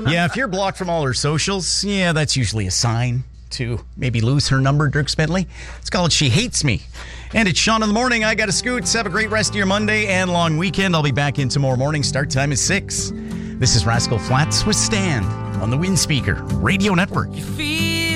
Yeah, if you're blocked from all her socials, yeah, that's usually a sign to maybe lose her number, Dirk Bentley. It's called She Hates Me. And it's Sean in the morning. I got to scoot. Have a great rest of your Monday and long weekend. I'll be back in tomorrow morning. Start time is 6. This is Rascal Flatts with Stan on the Wind Speaker Radio Network.